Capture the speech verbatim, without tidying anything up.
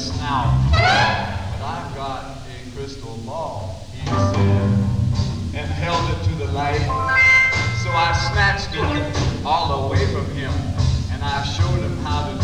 snout. But I've got a crystal ball, he said, and held it to the light. So I snatched it all away from him, and I showed him how to